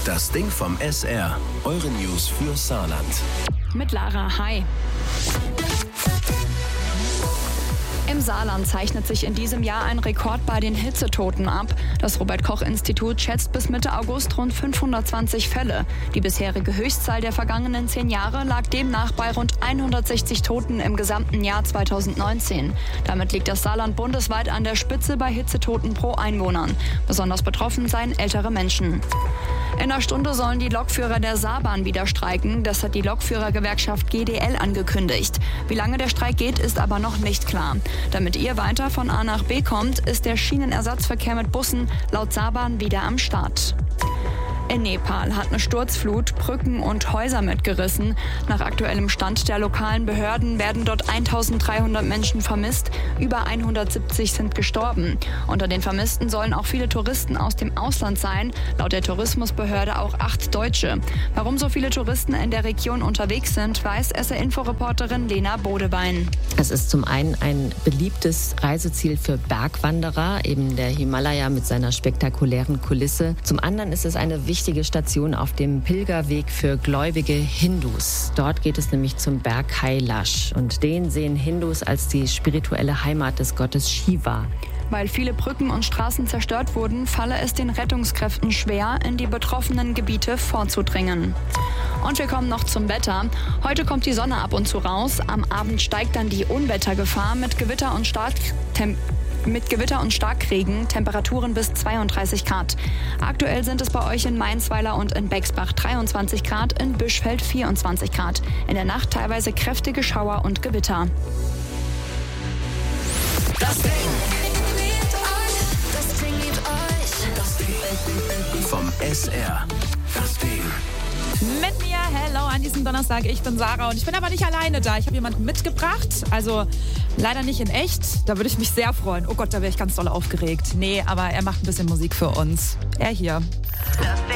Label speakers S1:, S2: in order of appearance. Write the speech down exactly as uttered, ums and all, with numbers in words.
S1: Das Ding vom S R. Eure News für Saarland.
S2: Mit Lara, hi. Im Saarland zeichnet sich in diesem Jahr ein Rekord bei den Hitzetoten ab. Das Robert-Koch-Institut schätzt bis Mitte August rund fünfhundertzwanzig Fälle. Die bisherige Höchstzahl der vergangenen zehn Jahre lag demnach bei rund hundertsechzig Toten im gesamten Jahr zweitausendneunzehn. Damit liegt das Saarland bundesweit an der Spitze bei Hitzetoten pro Einwohnern. Besonders betroffen seien ältere Menschen. In einer Stunde sollen die Lokführer der Saarbahn wieder streiken. Das hat die Lokführergewerkschaft G D L angekündigt. Wie lange der Streik geht, ist aber noch nicht klar. Damit ihr weiter von A nach B kommt, ist der Schienenersatzverkehr mit Bussen laut Saarbahn wieder am Start. In Nepal hat eine Sturzflut Brücken und Häuser mitgerissen. Nach aktuellem Stand der lokalen Behörden werden dort eintausenddreihundert Menschen vermisst. Über hundertsiebzig sind gestorben. Unter den Vermissten sollen auch viele Touristen aus dem Ausland sein. Laut der Tourismusbehörde auch acht Deutsche. Warum so viele Touristen in der Region unterwegs sind, weiß S R-Info-Reporterin Lena Bodebein.
S3: Es ist zum einen ein beliebtes Reiseziel für Bergwanderer, eben der Himalaya mit seiner spektakulären Kulisse. Zum anderen ist es eine wichtige wichtige Station auf dem Pilgerweg für gläubige Hindus. Dort geht es nämlich zum Berg Kailash und den sehen Hindus als die spirituelle Heimat des Gottes Shiva.
S2: Weil viele Brücken und Straßen zerstört wurden, falle es den Rettungskräften schwer, in die betroffenen Gebiete vorzudringen. Und wir kommen noch zum Wetter. Heute kommt die Sonne ab und zu raus. Am Abend steigt dann die Unwettergefahr mit Gewitter und Starktemperaturen. Mit Gewitter und Starkregen, Temperaturen bis zweiunddreißig Grad. Aktuell sind es bei euch in Mainzweiler und in Bexbach dreiundzwanzig Grad, in Bischfeld vierundzwanzig Grad. In der Nacht teilweise kräftige Schauer und Gewitter.
S1: Das Ding. Das Ding liebt euch. Das Ding. Vom S R. Das Ding.
S4: Mit mir, hello, an diesem Donnerstag. Ich bin Sarah und ich bin aber nicht alleine da. Ich habe jemanden mitgebracht, also leider nicht in echt. Da würde ich mich sehr freuen. Oh Gott, da wäre ich ganz doll aufgeregt. Nee, aber er macht ein bisschen Musik für uns. Er hier.
S5: Das Ding.